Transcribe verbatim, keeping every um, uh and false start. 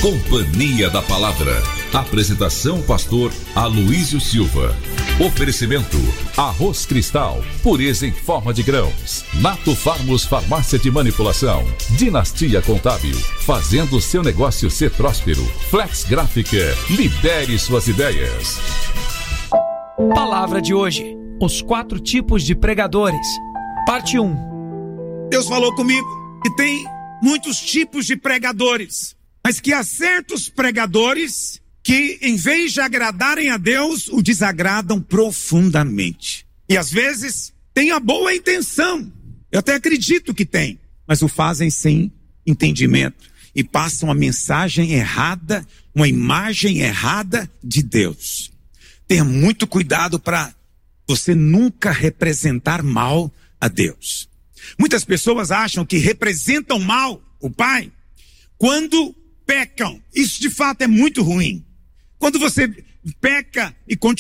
Companhia da Palavra. Apresentação pastor Aloísio Silva. Oferecimento Arroz Cristal, pureza em forma de grãos. Nato Farmos Farmácia de Manipulação. Dinastia Contábil, fazendo seu negócio ser próspero. Flex Gráfica, lidere suas ideias. Palavra de hoje: os quatro tipos de pregadores. Parte um. Deus falou comigo que tem muitos tipos de pregadores, mas que há certos pregadores que, em vez de agradarem a Deus, o desagradam profundamente. E às vezes tem a boa intenção, eu até acredito que tem, mas o fazem sem entendimento e passam a mensagem errada, uma imagem errada de Deus. Tenha muito cuidado para você nunca representar mal a Deus. Muitas pessoas acham que representam mal o Pai quando pecam. Isso de fato é muito ruim. Quando você peca e continua